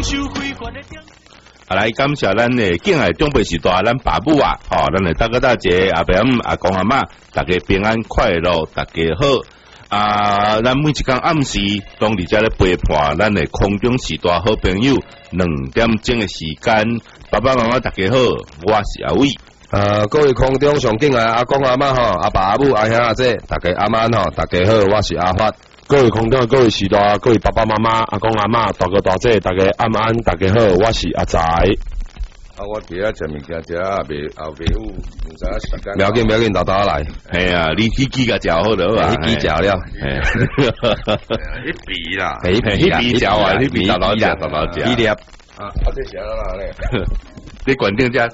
来感谢咱的敬爱长辈时代，咱爸母啊，咱的大哥大姐、阿伯阿公阿嬷，大家平安快乐，大家好。咱每一天暗时，当伫遮咧陪伴咱的空中时代好朋友2点钟的时间，爸爸妈妈大家好，我是阿伟。 各位空中上敬爱阿公阿嬷阿爸阿母阿兄阿姐，大家阿安大家好，我是阿发。 各位空中各位时代，各位爸爸妈妈、阿公阿嬷、大哥大姐，大家安，大家好，我是阿仔。 我伫遐食物件食后袂有，唔知影时间。不要紧，豆豆来。 系啊，你几个食好了啊？ 几食了？ 一比啦， 一比食完，一比豆豆食，一粒。我这食了哪咧？ 你关定只。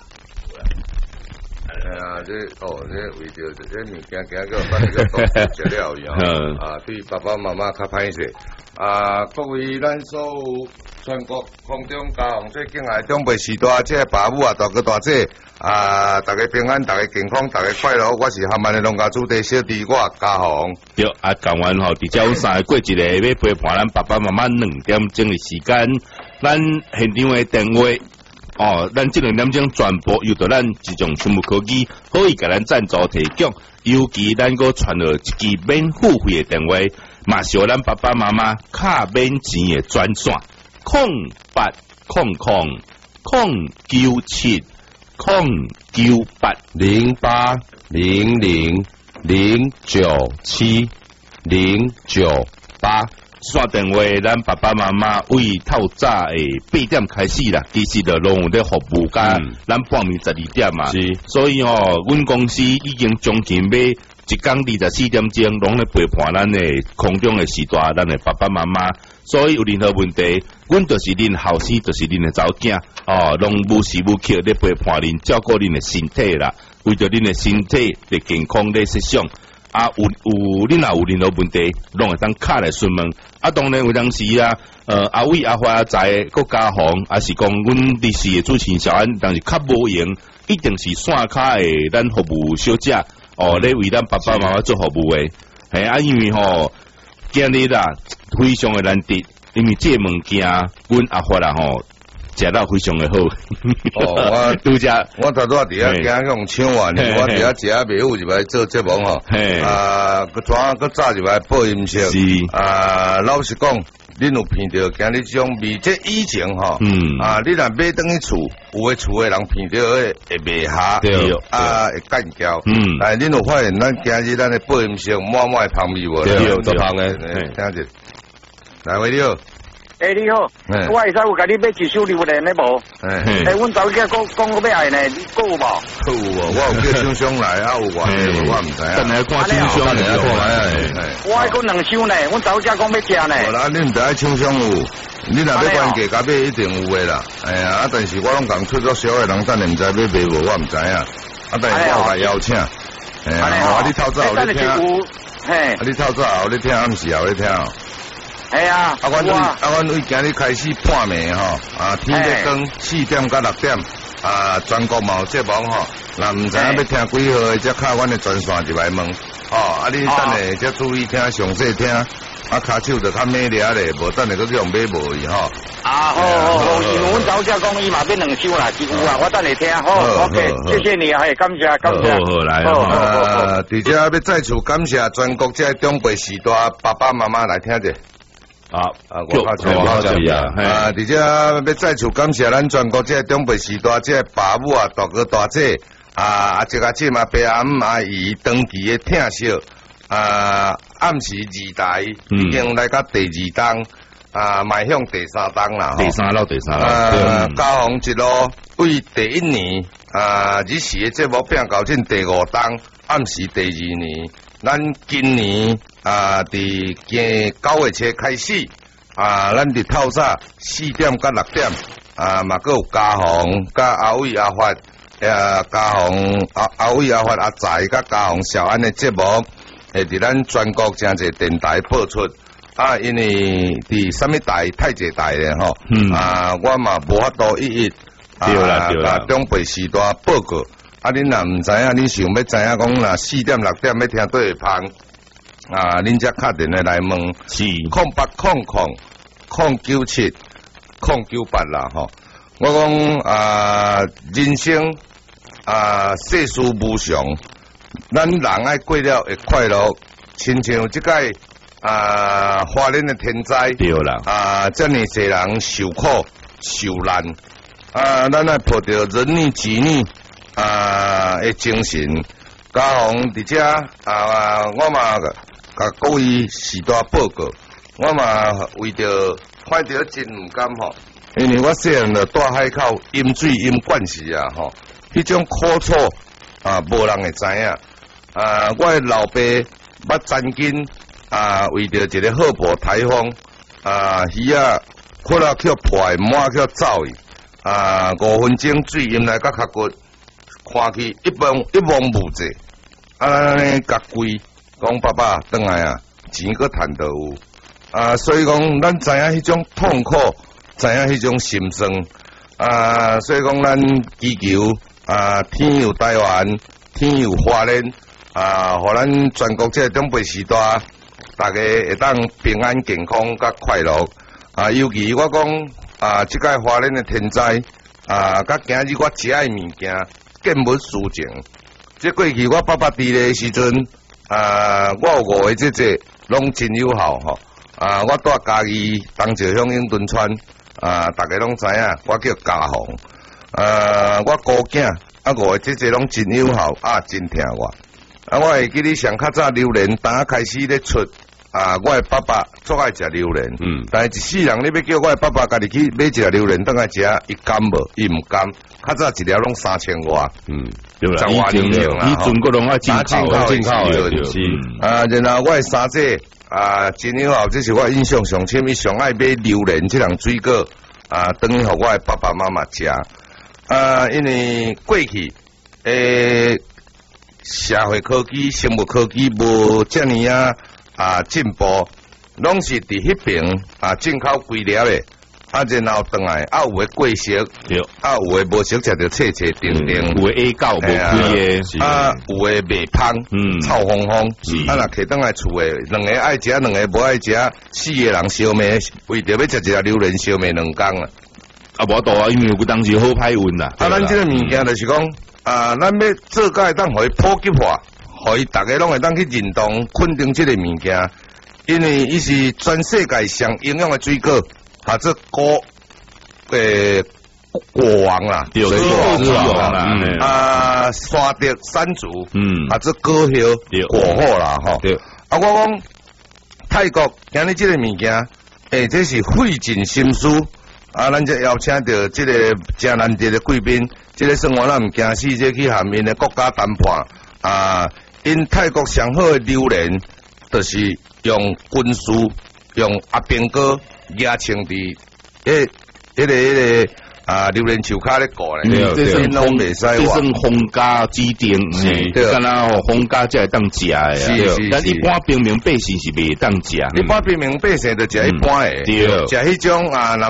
这为着这物件个把这个都食了以后，对爸爸妈妈较歹势。各位咱所有全国空中家乡最敬爱长辈时代，这爸母大哥大姐，大家平安，大家健康，大家快乐。我是厦门的农家主题小弟，我家乡。 对，讲完伫遮有3个过一个要陪伴咱爸爸妈妈2点钟的时间，咱现场的电话。咱这2点钟全部由着咱自从生物科技可以给咱赞助提供，尤其咱个传了一支免付费的电话，嘛是咱爸爸妈妈卡免钱的专线0800097098 0800097098。线电话，咱爸爸妈妈为透早诶8点开始啦，其实就拢有咧服务甲咱半暝12点嘛。是，所以阮公司已经将近要一天24点钟，拢咧陪伴咱诶空中诶时代，咱诶爸爸妈妈。所以有任何问题，阮就是恁后生，就是恁诶查某囝，拢无时无刻咧陪伴恁，照顾恁诶身体啦，为着恁诶身体诶健康咧设想。恁若有任何问题，拢会当卡来询问。当然有当时阿伟、阿花、阿仔、国家行，还是讲阮历史的主持人小安，但是较无用，一定是线卡的咱服务小姐咧为咱爸爸妈妈做服务的。因为今日啦非常的难得，因为这物件阮阿花啦食到非常的好。 我拄只， 我头拄伫遐惊用抢完，我伫遐食袂有入来做节目搁早入来播音室。是老实讲，恁有闻到今日这种味，这以前你若买转去厝，有诶厝诶人闻到会袂下，会干焦。但恁有发现，咱今日咱诶播音室满香味无？ 对， 做香诶，听者。来，喂，你好。 你好，我会使有甲你买一首榴莲的无？阮查某囝讲我要爱呢，你有无？ 有我有叫厂商来，有我唔知啊。 等下看厂商来我还讲2首呢，阮查某囝讲要食呢。 无啦，你唔知爱厂商有，你若要关价甲买一定有诶啦。但是我拢讲出咗小诶人，等下唔知要买无，我唔知啊。但是我来邀请，你透早有咧听，你透早有咧听，暗时有咧听。阮为今日开始半暝天要光4点到6点，全国嘛有节目若唔知影要听几号的，则敲阮的专线入来问，你等下则注意听，详细听，骹手就较美丽咧，无等下搁用买无去好， 因为阮查某囝讲伊嘛要2首啦，是有啊，我等下听，好 ，OK， 谢谢你啊，感谢。 好来， 伫遮要再次感谢全国这长辈时代爸爸妈妈来听者。我靠，伫遮要再次感谢咱全国这长辈时代这爸母大哥大姐这个姐嘛伯阿姆阿姨长期的听惜暗时2台已经来到第2档迈向第3档啦， 第三路， 嘉宏一路为第1年日时的节目变到进第5档，暗时第2年。咱今年伫9月初开始咱伫透早4点到6点嘛阁有嘉宏甲阿伟阿发嘉宏阿伟阿发阿仔甲嘉宏小安的节目会伫咱全国真侪电台播出因为伫什么台太济台咧我嘛无法度一对啦， 长辈时代报告。恁若唔知影，恁想要知影讲若4点6点要听对会芳恁则敲电话来问，是0800097098 098啦吼。我讲人生世事无常，咱人爱过了会快乐，亲像即个花莲的天灾， 对啦， 遮尔侪人受苦受难，咱爱抱着仁义积义的精神。嘉宏伫遮我嘛甲各位时代报告，我嘛为着看着真毋甘吼，因为我细汉就住海口，饮水饮惯势吼，迄种苦楚无人会知影。我的老爸捌战经为着一个好破台风鱼窟仔去破的，满去走去5分钟水饮来甲脚骨，看去一望无际，安尼甲规讲爸爸转来钱搁趁倒有所以讲咱知影迄种痛苦，知影迄种心酸所以讲咱祈求天佑台湾，天佑花莲互咱全国这中北时代，大家会当平安健康甲快乐尤其我讲即个花莲的天灾甲今日我食的物件见物思情。即过去我爸爸伫咧时阵我有5个姐姐拢真友好吼我住嘉义东石乡永敦村大家拢知影，我叫嘉宏我姑囝5个姐姐拢真友好真疼我我会记得上较早榴莲当开始咧出我的爸爸最爱食榴莲但是一世人你要叫我的爸爸家己去买一个榴莲当来食，伊甘无？伊毋甘。较早一条拢3000外对啦， 以前个拢爱进口是然后我的三姐真友好，这是我印象上深，伊上爱买榴莲这样水果等于互我的爸爸妈妈食因为过去社会科技、生物科技无遮尔进步，拢是伫迄边进口规了的然后转来有诶过熟，有诶无熟食着切切丁丁， 有诶A9无开诶， 有诶未芳，臭烘烘，若摕转来厝诶，2个爱食，2个无爱食，4个人烧灭，为着要食一个榴莲烧灭2工无多因为有当时好歹运啦。 咱即个物件就是讲咱要做甲会当互伊普及化，互伊大家拢会当去认同肯定即个物件，因为伊是全世界上营养诶水果。这果王啦， 水果之王啦，山竹山竹，这果叶果好啦吼。我讲泰国今日这个物件，这是费尽心思咱就邀请到这个真难得的贵宾，这个生活咱唔惊死，这去下面的国家谈判因泰国上好的榴莲，就是用军事用阿兵哥。压青伫迄个榴莲树骹咧过咧， 这是拢袂使话，这算皇家指定，敢若皇家才会当食诶，但一般平民百姓是袂当食， 一般平民百姓就食一般诶，食迄种